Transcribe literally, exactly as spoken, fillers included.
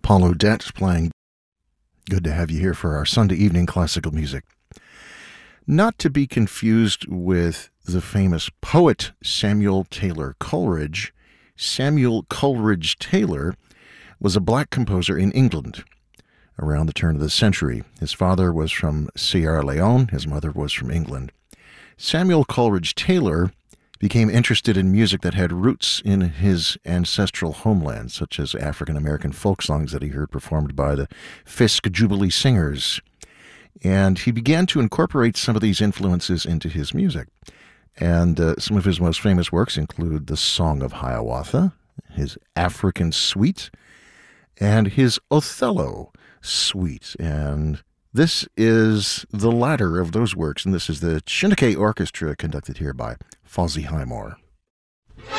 Paul Odette playing. Good to have you here for our Sunday evening classical music. Not to be confused with the famous poet Samuel Taylor Coleridge. Samuel Coleridge Taylor was a black composer in England around the turn of the century. His father was from Sierra Leone. His mother was from England. Samuel Coleridge Taylor became interested in music that had roots in his ancestral homeland, such as African-American folk songs that he heard performed by the Fisk Jubilee Singers. And he began to incorporate some of these influences into his music. And uh, some of his most famous works include the Song of Hiawatha, his African Suite, and his Othello Suite. And this is the latter of those works, and this is the Chineke Orchestra conducted here by Fawzi Highmore.